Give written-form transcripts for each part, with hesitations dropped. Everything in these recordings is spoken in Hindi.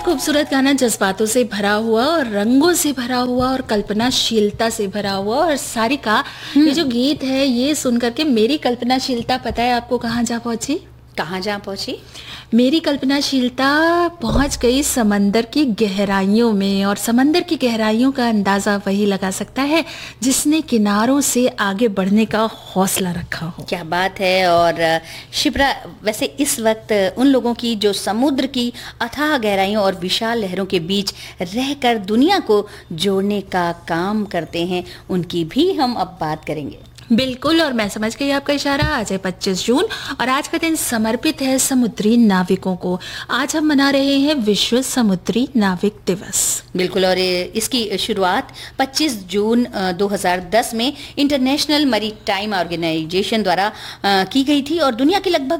खूबसूरत गाना जज्बातों से भरा हुआ और रंगों से भरा हुआ और कल्पनाशीलता से भरा हुआ। और सारिका, ये जो गीत है ये सुन करके मेरी कल्पनाशीलता पता है आपको कहाँ जा पहुंची? कहाँ जा पहुंची? मेरी कल्पनाशीलता पहुंच गई समंदर की गहराइयों में। और समंदर की गहराइयों का अंदाजा वही लगा सकता है जिसने किनारों से आगे बढ़ने का हौसला रखा हो। क्या बात है। और शिप्रा, वैसे इस वक्त उन लोगों की जो समुद्र की अथाह गहराइयों और विशाल लहरों के बीच रहकर दुनिया को जोड़ने का काम करते हैं, उनकी भी हम अब बात करेंगे। बिल्कुल, और मैं समझ गई आपका इशारा। आज है 25 जून और आज का दिन समर्पित है समुद्री नाविकों को। आज हम मना रहे हैं विश्व समुद्री नाविक दिवस। बिल्कुल, और इसकी शुरुआत 25 जून 2010 में इंटरनेशनल मैरीटाइम ऑर्गेनाइजेशन द्वारा की गई थी। और दुनिया के लगभग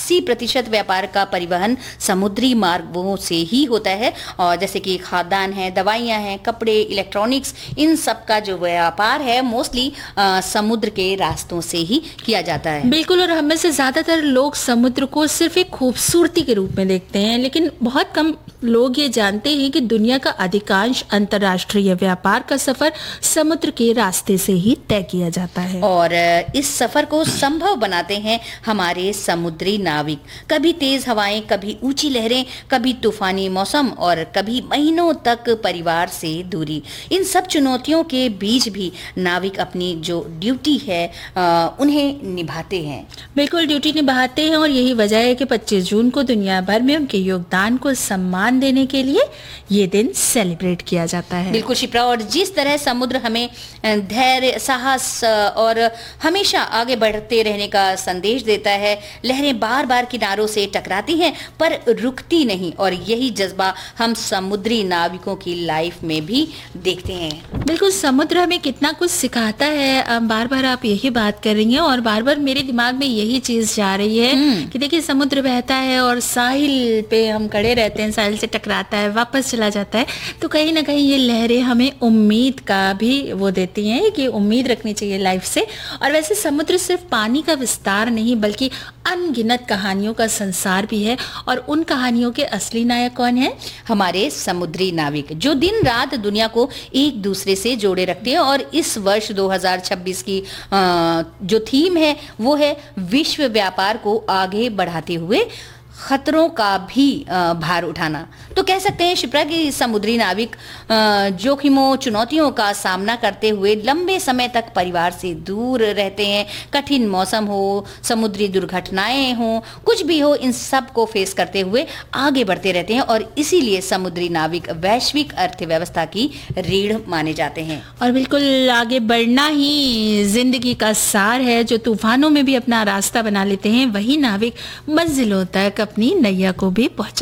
80% व्यापार का परिवहन समुद्री मार्गों से ही होता है। और जैसे कि खाद्यान्न है, दवाइयाँ हैं, कपड़े, इलेक्ट्रॉनिक्स, इन सब का जो व्यापार है मोस्टली समुद्र के रास्तों से ही किया जाता है। बिल्कुल, और हम में से ज्यादातर लोग समुद्र को सिर्फ एक खूबसूरती के रूप में देखते हैं, लेकिन बहुत कम लोग ये जानते हैं कि दुनिया का अधिकांश अंतर्राष्ट्रीय व्यापार का सफर समुद्र के रास्ते से ही तय किया जाता है। और इस सफर को संभव बनाते हैं हमारे समुद्री नाविक। कभी तेज हवाएं, कभी ऊंची लहरें, कभी तूफानी मौसम और कभी महीनों तक परिवार से दूरी। इन सब चुनौतियों के बीच भी नाविक अपनी जो ड्यूटी है उन्हें निभाते हैं। बिल्कुल, ड्यूटी निभाते हैं। और यही वजह है कि 25 जून को दुनिया भर में उनके योगदान को सम्मान देने के लिए ये दिन सेलिब्रेट किया जाता है। बिल्कुल शिप्रा, और जिस तरह समुद्र हमें धैर्य, साहस और हमेशा आगे बढ़ते रहने का संदेश देता है। लहरें बार बार किनारों से टकराती हैं पर रुकती नहीं, और यही जज्बा हम समुद्री नाविकों की लाइफ में भी देखते हैं। बिल्कुल, समुद्र हमें कितना कुछ सिखाता है। बार बार आप यही बात कर रही हैं और बार बार मेरे दिमाग में यही चीज जा रही है कि देखिए, समुद्र बहता है और साहिल पे हम खड़े रहते हैं, साहिल से टकराता है, वापस चला जाता है। तो कहीं ना कहीं ये लहरें हमें उम्मीद का भी वो देती हैं कि उम्मीद रखनी चाहिए लाइफ से। और वैसे समुद्र सिर्फ पानी का विस्तार नहीं बल्कि अनगिनत कहानियों का संसार भी है। और उन कहानियों के असली नायक कौन है? हमारे समुद्री नाविक, जो दिन रात दुनिया को एक दूसरे से जोड़े रखते हैं। और इस वर्ष 2026 की जो थीम है वो है विश्व व्यापार को आगे बढ़ाते हुए खतरों का भी भार उठाना। तो कह सकते हैं शिप्रा कि समुद्री नाविक जोखिमों, चुनौतियों का सामना करते हुए लंबे समय तक परिवार से दूर रहते हैं। कठिन मौसम हो, समुद्री दुर्घटनाएं हो, कुछ भी हो, इन सब को फेस करते हुए आगे बढ़ते रहते हैं। और इसीलिए समुद्री नाविक वैश्विक अर्थव्यवस्था की रीढ़ माने जाते हैं। और बिल्कुल, आगे बढ़ना ही जिंदगी का सार है। जो तूफानों में भी अपना रास्ता बना लेते हैं वही नाविक मंजिलों तक अपनी नैया को भी पहुंचा